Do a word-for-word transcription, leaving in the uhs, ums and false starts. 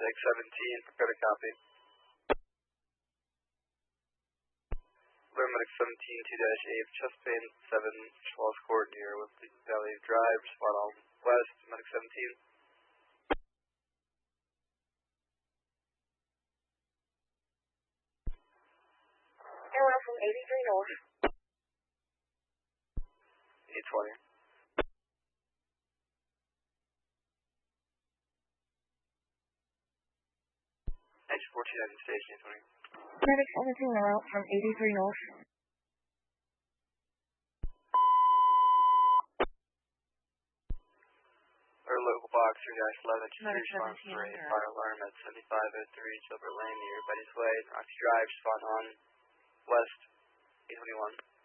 Medic seventeen, prepare to copy. Medic seventeen, two dash eight, chest pain, seven, Schwalls Court near with the Valley Drive, spot on west, Medic seventeen. Airwell from eighty-three North. eight twenty. H fourteen at the station, eight twenty. Medic seventeen route from eighty-three North. Our local box three dash eleven, Medic response seventeen for a under. fire alarm at seventy-five oh three Silver Lane near Betty's Way, Roxy Drive, spot on west, eight twenty-one.